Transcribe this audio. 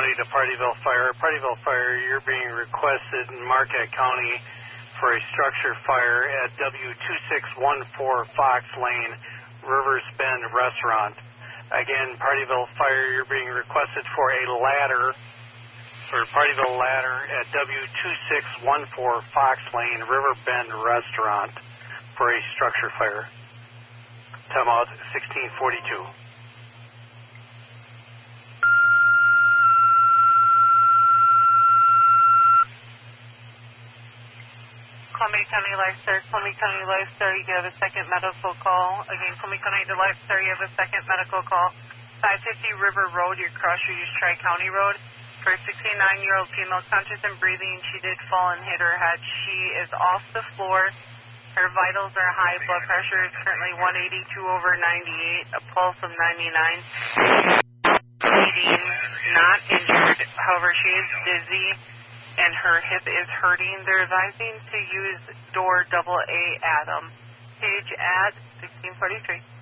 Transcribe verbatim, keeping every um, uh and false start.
twenty to Partyville Fire. Partyville Fire, you're being requested in Marquette County for a structure fire at W two six one four Fox Lane, Rivers Bend Restaurant. Again, Partyville Fire, you're being requested for a ladder, for Partyville Ladder at W two six one four Fox Lane, River Bend Restaurant for a structure fire. Time out sixteen forty-two. Columbia County Lifestar, Columbia County Lifestar, you have a second medical call. Again, Columbia County to Lifestar, you have a second medical call. five fifty River Road, your cross your use Tri-County Road. For a sixty-nine-year-old female, conscious and breathing, she did fall and hit her head. She is off the floor. Her vitals are high. Blood pressure is currently one eighty-two over ninety-eight, a pulse of ninety-nine. Bleeding, not injured. However, she is dizzy and her hip is hurting. They're advising to use door double A Adam. Page at sixteen forty-three.